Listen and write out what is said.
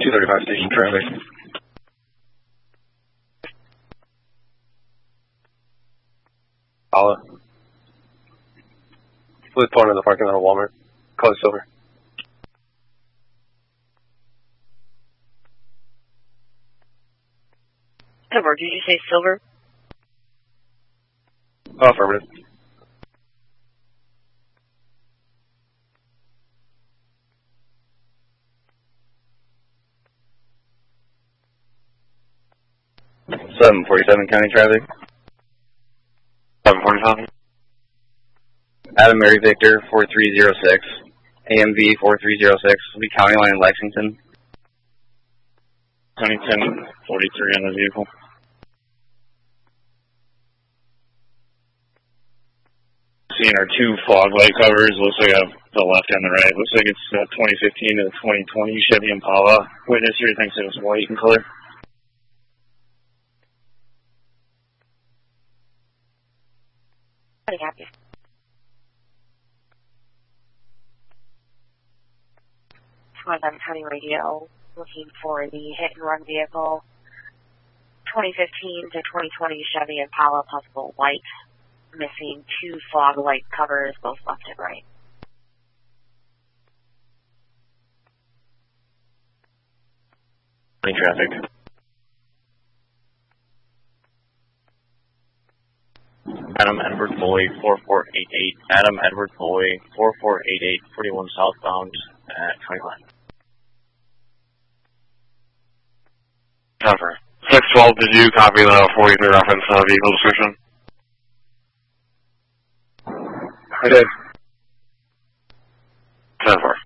235 station traffic. Paula. Fluid point in the parking lot of Walmart. Call it Silver. Silver, did you say Silver? Oh, affirmative. Seven 47 county traffic. 747. Adam Mary Victor 4306. AMV 4306. Lee County Line, Lexington. County 1043 on the vehicle. Seeing our two fog light covers, looks like the left and the right. Looks like it's 2015 to the 2020 Chevy Impala. Witness here thinks it was white in color. Happy. County Radio, looking for the hit and run vehicle, 2015 to 2020 Chevy Impala, possible white, missing two fog light covers, both left and right. Traffic. Adam Edward Boy 4488. Adam Edward Boy 4488, 41 southbound at County Line. Cover. 612, did you copy the 43 reference vehicle description? I did. 10-4.